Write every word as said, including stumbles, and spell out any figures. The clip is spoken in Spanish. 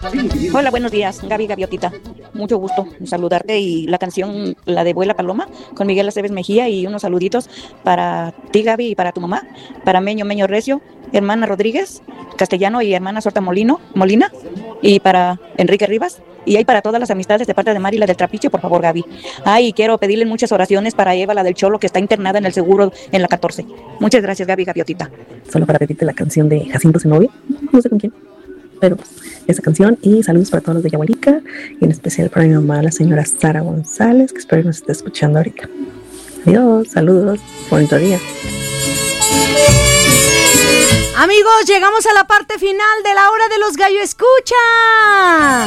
Hola, buenos días, Gaby Gaviotita. Mucho gusto en saludarte y la canción, la de Vuela Paloma, con Miguel Aceves Mejía y unos saluditos para ti, Gaby, y para tu mamá, para Meño Meño Recio, hermana Rodríguez Castellano y hermana Sorta Molino, Molina, y para Enrique Rivas, y ahí para todas las amistades de parte de Mari, la del Trapiche, por favor, Gaby. Ay, y quiero pedirle muchas oraciones para Eva, la del Cholo, que está internada en el seguro en la catorce. Muchas gracias, Gaby Gaviotita. Solo para pedirte la canción de Jacinto Zenobia, no sé con quién, pero pues esa canción, y saludos para todos los de Yahualica, y en especial para mi mamá, la señora Sara González, que espero que nos esté escuchando ahorita. Adiós, saludos, bonito día. Amigos, llegamos a la parte final de la hora de los gallo escucha.